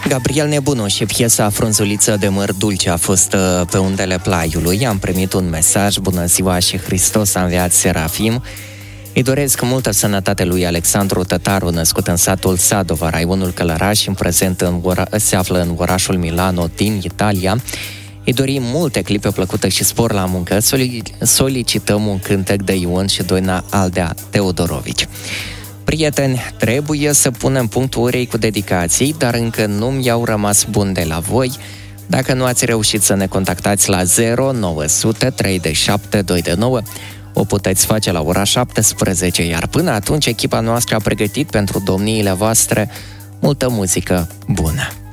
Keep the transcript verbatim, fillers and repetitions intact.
Gabriel Nebunu și piesa Frunzuliță de măr dulce a fost pe undele Plaiului. Am primit un mesaj: bună ziua și Hristos a înviat, Serafim. Îi doresc multă sănătate lui Alexandru Tătaru, născut în satul Sadova, raionul Călăraș, în prezent în ora, se află în orașul Milano din Italia. Îi dorim multe clipe plăcute și spor la muncă. Solicităm un cântec de Ion și Doina Aldea Teodorovici. Prieteni, trebuie să punem punctul orei cu dedicații, dar încă nu mi-au rămas buni de la voi. Dacă nu ați reușit să ne contactați la zero nouă zero zero trei șapte doi nouă, o puteți face la ora șaptesprezece, iar până atunci echipa noastră a pregătit pentru domniile voastre multă muzică bună.